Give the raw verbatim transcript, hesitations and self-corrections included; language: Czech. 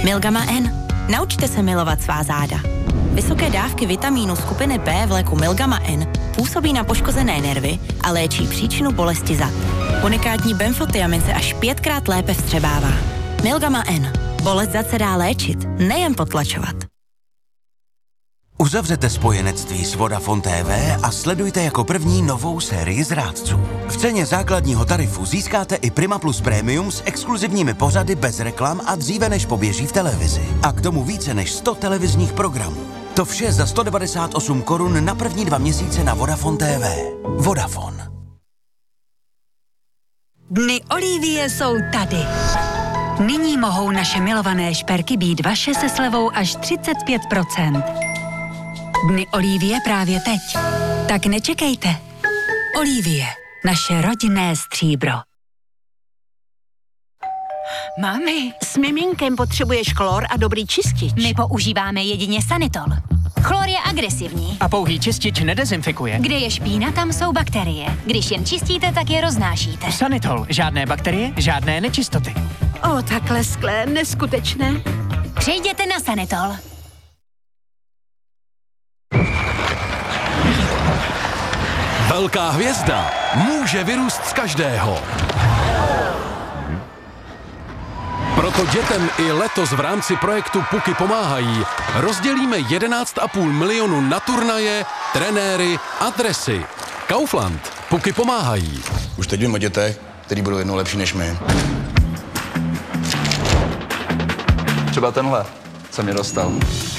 Milgama N. Naučte se milovat svá záda. Vysoké dávky vitamínu skupiny B v léku Milgama N působí na poškozené nervy a léčí příčinu bolesti zad. Unikátní benfotiamin se až pětkrát lépe vstřebává. Milgama N. Bolest zad se dá léčit, nejen potlačovat. Uzavřete spojenectví s Vodafone T V a sledujte jako první novou sérii Zrádců. V ceně základního tarifu získáte i Prima Plus Premium s exkluzivními pořady bez reklam a dříve než poběží v televizi. A k tomu více než sto televizních programů. To vše za sto devadesát osm korun na první dva měsíce na Vodafone T V. Vodafone. Dny Olivie jsou tady. Nyní mohou naše milované šperky být vaše se slevou až třicet pět procent. Dny Olivie právě teď. Tak nečekejte. Olivie, naše rodinné stříbro. Mami, s miminkem potřebuješ chlor a dobrý čistič. My používáme jedině Sanitol. Chlor je agresivní. A pouhý čistič nedezinfikuje. Kde je špína, tam jsou bakterie. Když jen čistíte, tak je roznášíte. Sanitol. Žádné bakterie, žádné nečistoty. O, takhle skle, neskutečné. Přejděte na Sanitol. Velká hvězda může vyrůst z každého. Proto dětem i letos v rámci projektu Puky pomáhají rozdělíme jedenáct a půl milionu na turnaje, trenéry a dresy. Kaufland. Puky pomáhají. Už teď vím o dětech, který budou jednou lepší než my. Třeba tenhle, co mě dostal.